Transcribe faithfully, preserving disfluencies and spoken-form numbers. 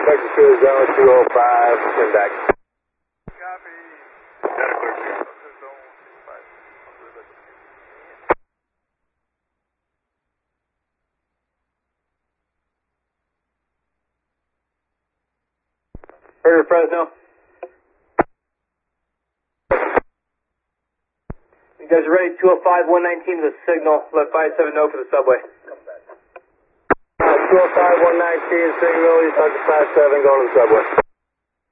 back to clear zone two oh five, send back. Copy. Data clear to zone five. Herder, Fresno. You guys are ready? two oh five, one nineteen is a signal. Left five seven zero for the subway. Uh, two oh five, one nineteen, signal, you talk to five seven, going to the subway.